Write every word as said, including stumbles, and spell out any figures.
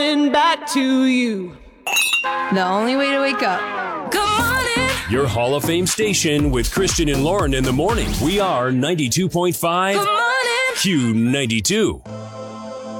back to you. The only way to wake up. Good morning. Your Hall of Fame station with Christian and Lauren in the morning. We are ninety-two point five Good morning. Q ninety-two.